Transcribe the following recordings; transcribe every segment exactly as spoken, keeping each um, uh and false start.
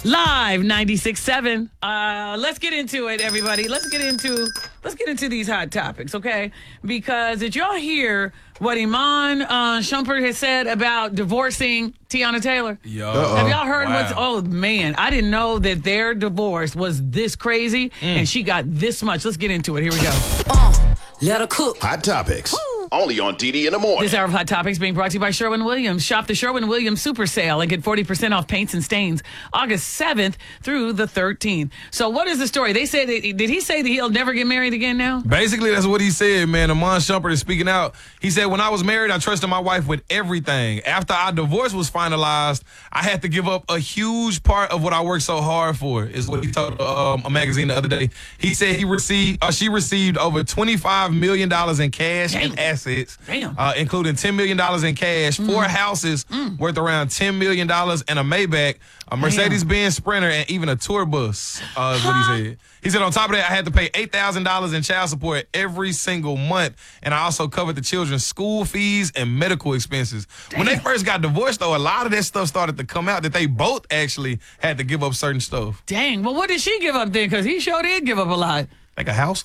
Live ninety-six point seven. Uh, let's get into it, everybody. Let's get into let's get into these hot topics, okay? Because did y'all hear what Iman uh, Shumpert has said about divorcing Teyana Taylor? Yo. Uh-oh. Have y'all heard Wow. what's? Oh man, I didn't know that their divorce was this crazy, mm. and she got this much. Let's get into it. Here we go. Uh, let her cook. Hot topics. Only on D D in the morning. This hour of Hot Topics being brought to you by Sherwin-Williams. Shop the Sherwin-Williams Super Sale and get forty percent off paints and stains August seventh through the thirteenth. So what is the story? They said, that, did he say that he'll never get married again now? Basically, that's what he said, man. Iman Shumpert is speaking out. He said, when I was married, I trusted my wife with everything. After our divorce was finalized, I had to give up a huge part of what I worked so hard for, is what he told um, a magazine the other day. He said he received, uh, she received over twenty-five million dollars in cash Damn. and assets. Damn. Uh, including ten million dollars in cash, mm. four houses mm. worth around ten million dollars, and a Maybach, a Mercedes-Benz Sprinter, and even a tour bus, uh, is what he said. He said on top of that, I had to pay eight thousand dollars in child support every single month, and I also covered the children's school fees and medical expenses. Damn. When they first got divorced, though, a lot of that stuff started to come out that they both actually had to give up certain stuff. Dang. Well, what did she give up then? Because he sure did give up a lot. Like a house?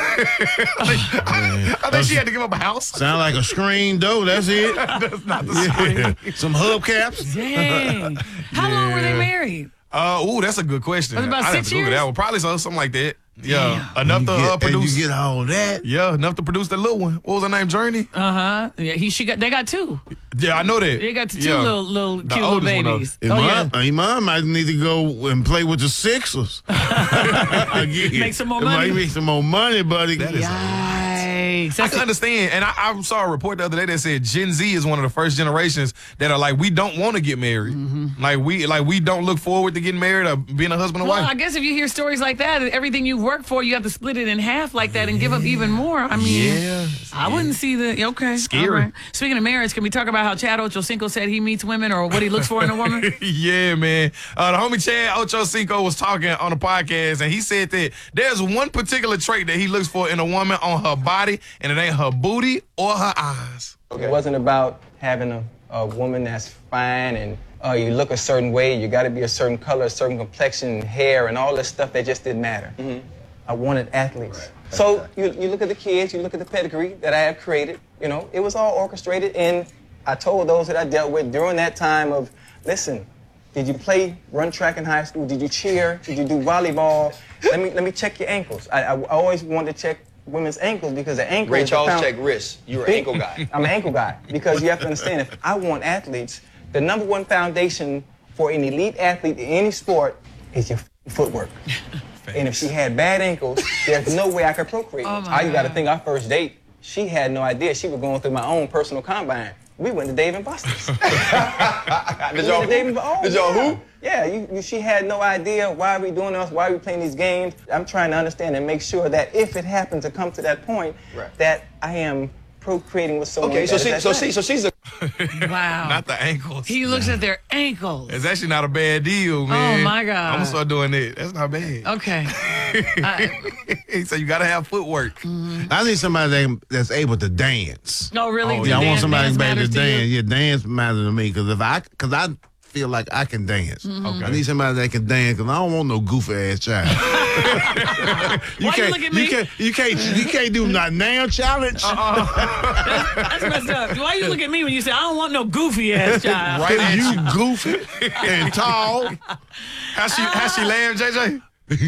I, think, I, I think she had to give up a house. Sound like a screen door. That's it. That's not the screen. Yeah. Some hubcaps. Dang. How Yeah. long were they married? Uh, ooh, that's a good question. Was it about I'd six have to Google years? that one. Probably so, something like that. Yeah, Damn. enough You to get, uh, and produce. you get all that. Yeah, enough to produce the little one. What was her name? Journey. Uh huh. Yeah, he she got they got two. Yeah, I know that. They got two Yeah. little little The cute little oldest one, though. babies. Iman, Oh yeah. Iman might need to go and play with the Sixers. Again. Make some more It money. Might make some more money, buddy. That is Yikes. I That's can understand, and I, I saw a report the other day that said Gen Z is one of the first generations that are like, we don't want to get married. Mm-hmm. Like we like we don't look forward to getting married or being a husband and well, I wife. guess if you hear stories like that, everything you work for, you have to split it in half like that and give up even more. I mean, Yeah. I wouldn't see the okay. Scary. All right. Speaking of marriage, can we talk about how Chad Ochocinco said he meets women or what he looks for in a woman? Yeah, man. Uh, the homie Chad Ochocinco was talking on a podcast, and he said that there's one particular trait that he looks for in a woman on her body, and it ain't her booty or her eyes. It wasn't about having a, a woman that's fine and uh, you look a certain way, you got to be a certain color, a certain complexion, hair, and all this stuff that just didn't matter. Mm-hmm. I wanted athletes. Right. So you, you look at the kids, you look at the pedigree that I have created, you know, it was all orchestrated, and I told those that I dealt with during that time of, listen, did you play run track in high school? Did you cheer? Did you do volleyball? Let me let me check your ankles. I, I always wanted to check women's ankles because the ankle Ray is Charles found- check wrists. You're an ankle guy. I'm an ankle guy because you have to understand, if I want athletes, the number one foundation for an elite athlete in any sport is your footwork. And if she had bad ankles, there's no way I could procreate. Oh All my you got to God. think, our first date, she had no idea. She was going through my own personal combine. We went to Dave and Buster's. Did We y'all went to Dave and Bu- oh, Did y'all yeah. who? Yeah, you, you, she had no idea why we doing this, why we playing these games. I'm trying to understand and make sure that if it happened to come to that point, Right. that I am procreating with someone. Okay, so that is she, that so same. she, so she's a. Wow. Not the ankles. He looks at their ankles. It's actually not a bad deal, man. Oh, my God. I'm gonna start doing it. That's not bad. Okay. I, He said you gotta have footwork. I need somebody that, that's able to dance. no, really? Oh, do Yeah, I want dance- somebody dance that's able matters to to you? dance. Yeah, dance matters to me because if I, because I feel like I can dance. Mm-hmm. I need somebody that can dance because I don't want no goofy ass child. you Why you can't, look at me? You can't, you can't, you can't do not now challenge. That's messed up. Why you look at me when you say, I don't want no goofy ass child? Right at you you. goofy and tall. How she how she laughed, J J?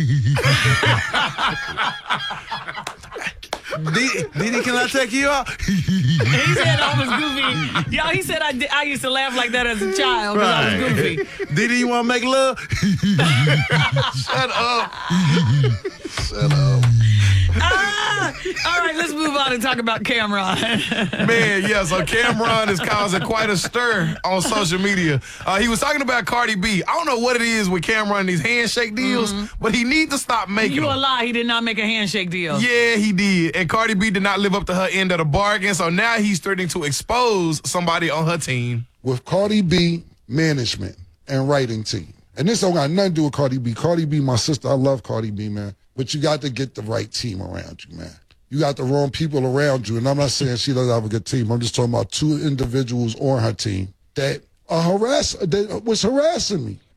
Didi, Didi, can I take you out? He said I was goofy. Y'all, he said I, did, I used to laugh like that as a child because I was goofy. Didi, you want to make love? Shut up. Shut up. Ah! All right, let's move on and talk about Cameron. Man, yeah, so Cameron is causing quite a stir on social media. Uh, he was talking about Cardi B. I don't know what it is with Cameron and these handshake deals, but he needs to stop making You a them. lie. He did not make a handshake deal. Yeah, he did. And Cardi B did not live up to her end of the bargain, so now he's starting to expose somebody on her team. With Cardi B management and writing team. And this don't got nothing to do with Cardi B. Cardi B, my sister, I love Cardi B, man. But you got to get the right team around you, man. You got the wrong people around you. And I'm not saying she doesn't have a good team. I'm just talking about two individuals on her team that are harass, that was harassing me.